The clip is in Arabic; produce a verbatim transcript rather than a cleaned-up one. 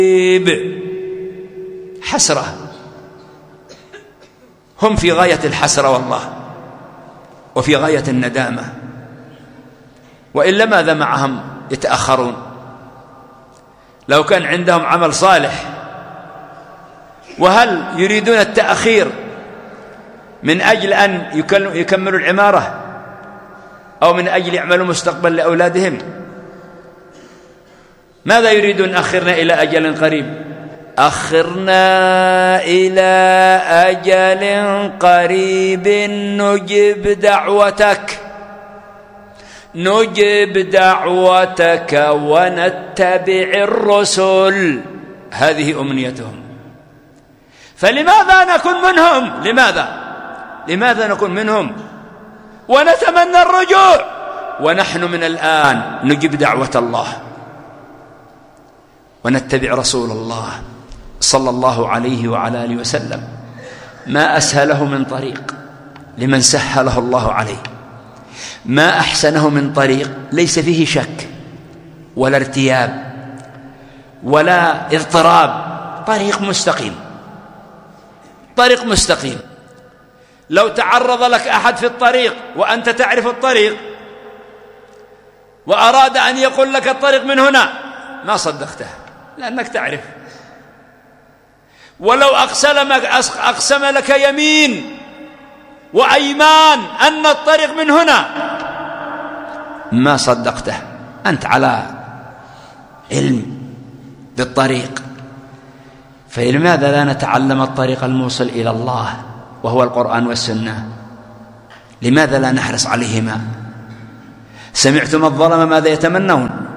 حسرة، هم في غاية الحسرة والله، وفي غاية الندامة، وإلا ماذا معهم يتأخرون؟ لو كان عندهم عمل صالح. وهل يريدون التأخير من أجل أن يكملوا العمارة أو من أجل يعملوا مستقبل لأولادهم؟ ماذا يريدون؟ أخرنا إلى أجل قريب، أخرنا إلى أجل قريب نجب دعوتك نجب دعوتك ونتبع الرسل. هذه أمنيتهم. فلماذا نكون منهم؟ لماذا لماذا نكون منهم ونتمنى الرجوع ونحن من الآن نجب دعوة الله ونتبع رسول الله صلى الله عليه وعلى آله وسلم؟ ما أسهله من طريق لمن سهله الله عليه، ما أحسنه من طريق ليس فيه شك ولا ارتياب ولا اضطراب. طريق مستقيم، طريق مستقيم. لو تعرض لك أحد في الطريق وأنت تعرف الطريق وأراد أن يقول لك الطريق من هنا، ما صدقته لأنك تعرف. ولو أقسم لك يمين وأيمان أن الطريق من هنا، ما صدقته. أنت على علم بالطريق. فلماذا لا نتعلم الطريق الموصل إلى الله وهو القرآن والسنة؟ لماذا لا نحرص عليهما؟ سمعتم الظلم ماذا يتمنون؟